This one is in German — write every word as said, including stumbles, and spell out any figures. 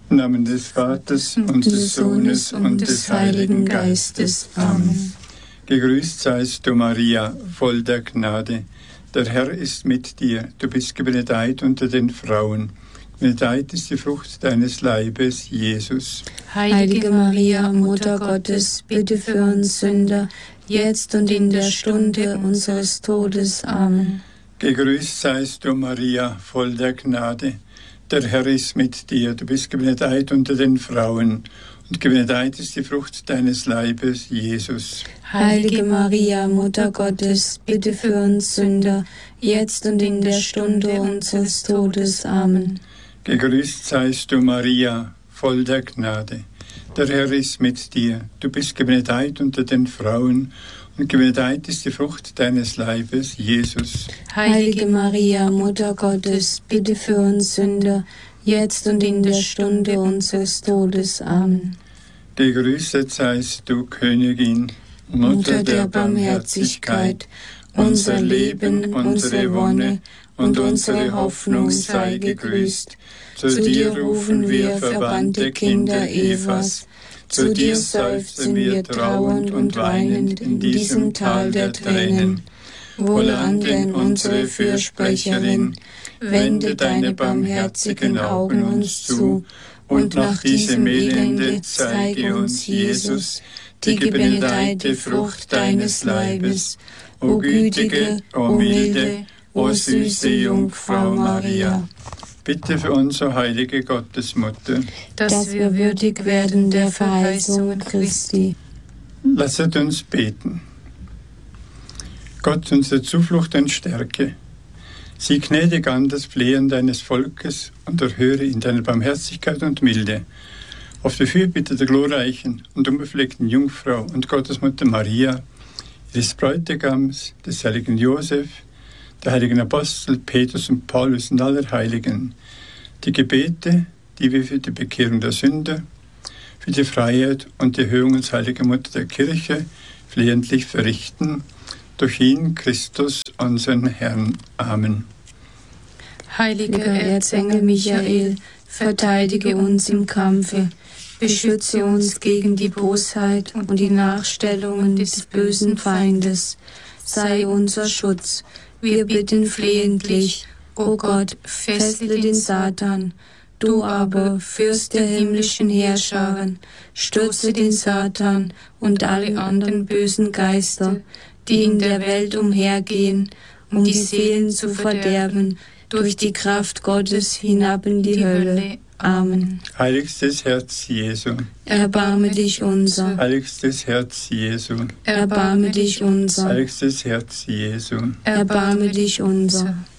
Im Namen des Vaters und des Sohnes und des Heiligen Geistes. Amen. Gegrüßt seist du, Maria, voll der Gnade. Der Herr ist mit dir. Du bist gebenedeit unter den Frauen. Gebenedeit ist die Frucht deines Leibes, Jesus. Heilige Maria, Mutter Gottes, bitte für uns Sünder, jetzt und in der Stunde unseres Todes. Amen. Gegrüßt seist du, Maria, voll der Gnade. Der Herr ist mit dir. Du bist gebenedeit unter den Frauen. Und gebenedeit ist die Frucht deines Leibes, Jesus. Heilige Maria, Mutter Gottes, bitte für uns Sünder, jetzt und in der Stunde unseres Todes. Amen. Gegrüßt seist du, Maria, voll der Gnade. Der Herr ist mit dir. Du bist gebenedeit unter den Frauen. Und gebenedeit ist die Frucht deines Leibes, Jesus. Heilige Maria, Mutter Gottes, bitte für uns Sünder, jetzt und in der Stunde unseres Todes. Amen. Gegrüßet seist du, Königin, Mutter der Barmherzigkeit, unser Leben, unsere Wonne und unsere Hoffnung sei gegrüßt. Zu dir rufen wir, verbannte Kinder Evas, zu dir seufzen wir trauernd und weinend in diesem Tal der Tränen. Wohlan denn unsere Fürsprecherin, wende deine barmherzigen Augen uns zu, und nach diesem Elende zeige uns Jesus, die gebenedeite Frucht deines Leibes. O gütige, o milde, o süße Jungfrau Maria. Bitte für uns, o heilige Gottesmutter, dass wir würdig werden der Verheißungen Christi. Lasset uns beten. Gott, unsere Zuflucht und Stärke, sieh gnädig an das Flehen deines Volkes und erhöre in deiner Barmherzigkeit und Milde auf die Fürbitte der glorreichen und unbefleckten Jungfrau und Gottesmutter Maria, ihres Bräutigams, des heiligen Josef, der heiligen Apostel Petrus und Paulus und aller Heiligen, die Gebete, die wir für die Bekehrung der Sünder, für die Freiheit und die Erhöhung als heilige Mutter der Kirche flehentlich verrichten, durch ihn, Christus, unseren Herrn. Amen. Heiliger Erzengel Michael, verteidige uns im Kampfe, beschütze uns gegen die Bosheit und die Nachstellungen des bösen Feindes. Sei unser Schutz. Wir bitten flehentlich, o Gott, fessle den Satan. Du aber, Fürst der himmlischen Heerscharen, stürze den Satan und alle anderen bösen Geister, die in der Welt umhergehen, um die Seelen zu verderben, durch die Kraft Gottes hinab in die Hölle. Amen. Heiligstes Herz Jesu, erbarme dich unser. Heiligstes Herz Jesu, erbarme dich unser. Heiligstes Herz Jesu, erbarme dich unser.